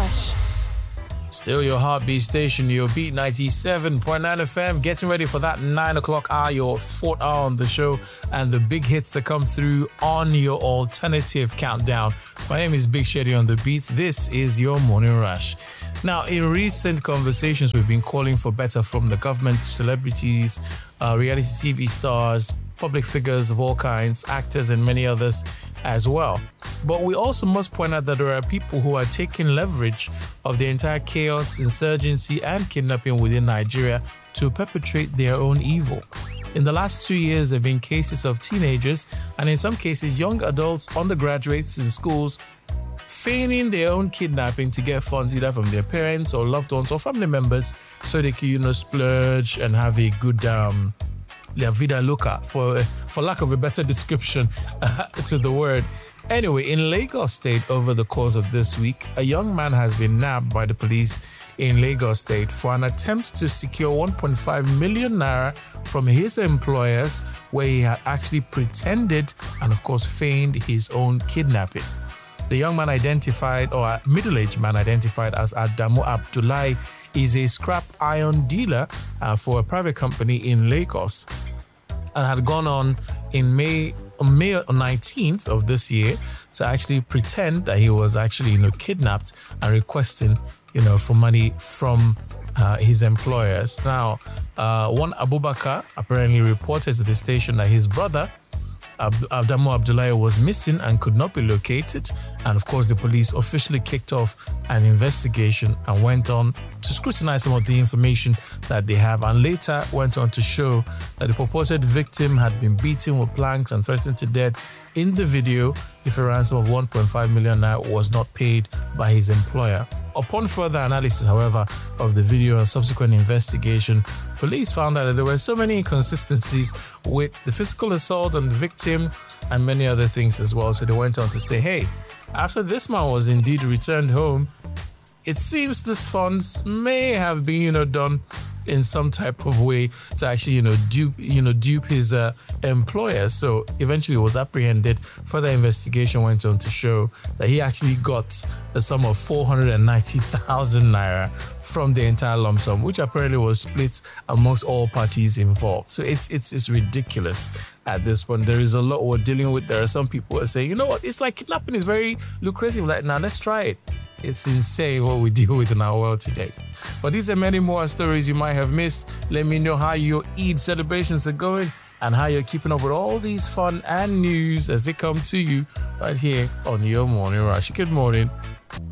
Rush. Still your heartbeat station, your Beat 97.9 FM. Getting ready for that 9 o'clock hour, your fourth hour on the show, and the big hits that come through on your alternative countdown. My name is Big Shady on the Beat. This is your Morning Rush. Now, in recent conversations, we've been calling for better from the government, celebrities, reality TV stars, public figures of all kinds, actors, and many others as well. But we also must point out that there are people who are taking leverage of the entire chaos, insurgency, and kidnapping within Nigeria to perpetrate their own evil. In the last 2 years, there have been cases of teenagers, and in some cases, young adults, undergraduates in schools, feigning their own kidnapping to get funds either from their parents or loved ones or family members so they can, splurge and have a good La vida loca, for lack of a better description to the word. Anyway, in Lagos State, over the course of this week, a young man has been nabbed by the police in Lagos State for an attempt to secure 1.5 million naira from his employers, where he had actually pretended and, of course, feigned his own kidnapping. The young man identified, or a middle-aged man identified as Adamu Abdullahi, is a scrap iron dealer for a private company in Lagos, and had gone on in May 19th of this year to actually pretend that he was actually, kidnapped and requesting, for money from his employers. Now, one Abubakar apparently reported to the station that his brother Adamu Abdullahi was missing and could not be located, and of course the police officially kicked off an investigation and went on to scrutinize some of the information that they have, and later went on to show that the purported victim had been beaten with planks and threatened to death in the video if a ransom of 1.5 million naira was not paid by his employer. Upon further analysis, however, of the video and subsequent investigation, police found out that there were so many inconsistencies with the physical assault on the victim and many other things as well. So they went on to say, hey, after this man was indeed returned home, it seems these funds may have been, done in some type of way to actually, dupe his employer. So eventually he was apprehended. Further investigation went on to show that he actually got the sum of 490,000 naira from the entire lump sum, which apparently was split amongst all parties involved. So it's ridiculous at this point. There is a lot we're dealing with. There are some people who are saying, it's like kidnapping is very lucrative. Like, now let's try it. It's insane what we deal with in our world today. But these are many more stories you might have missed. Let me know how your Eid celebrations are going and how you're keeping up with all these fun and news as they come to you right here on your Morning Rush. Good morning.